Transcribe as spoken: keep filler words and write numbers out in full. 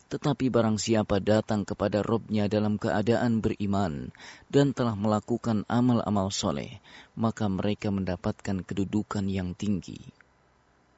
Tetapi barang siapa datang kepada Rabb-Nya dalam keadaan beriman dan telah melakukan amal-amal soleh, maka mereka mendapatkan kedudukan yang tinggi.